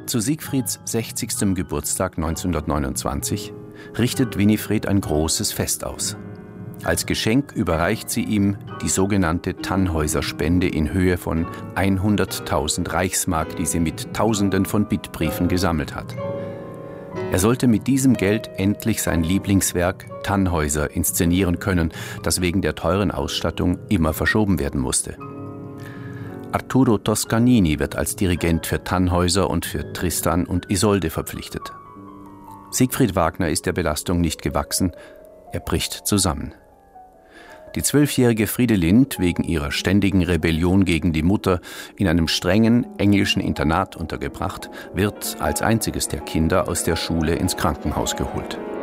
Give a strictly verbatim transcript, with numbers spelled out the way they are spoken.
Zu Siegfrieds sechzigstem Geburtstag neunzehnhundertneunundzwanzig richtet Winifred ein großes Fest aus. Als Geschenk überreicht sie ihm die sogenannte Tannhäuser-Spende in Höhe von hunderttausend Reichsmark, die sie mit Tausenden von Bittbriefen gesammelt hat. Er sollte mit diesem Geld endlich sein Lieblingswerk Tannhäuser inszenieren können, das wegen der teuren Ausstattung immer verschoben werden musste. Arturo Toscanini wird als Dirigent für Tannhäuser und für Tristan und Isolde verpflichtet. Siegfried Wagner ist der Belastung nicht gewachsen, er bricht zusammen. Die zwölfjährige Friedelind, wegen ihrer ständigen Rebellion gegen die Mutter, in einem strengen englischen Internat untergebracht, wird als einziges der Kinder aus der Schule ins Krankenhaus geholt.